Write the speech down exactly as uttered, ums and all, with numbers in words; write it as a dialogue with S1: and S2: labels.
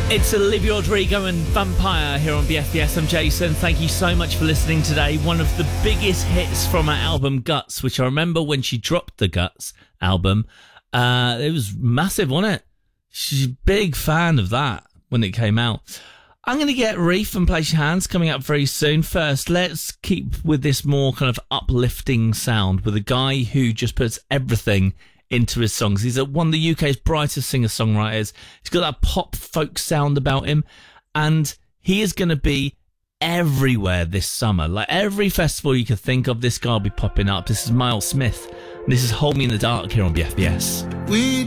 S1: It's Olivia Rodrigo and Vampire here on B F B S. I'm Jason. Thank you so much for listening today. One of the biggest hits from her album Guts, which I remember when she dropped the Guts album. Uh, it was massive, wasn't it? She's a big fan of that when it came out. I'm going to get Reef and Place Your Hands coming up very soon. First, let's keep with this more kind of uplifting sound with a guy who just puts everything into his songs. He's one of the U K's brightest singer-songwriters. He's got that pop folk sound about him, and he is going to be everywhere this summer. Like every festival you could think of, this guy will be popping up. This is Miles Smith. This is Hold Me in the Dark here on B F B S.
S2: We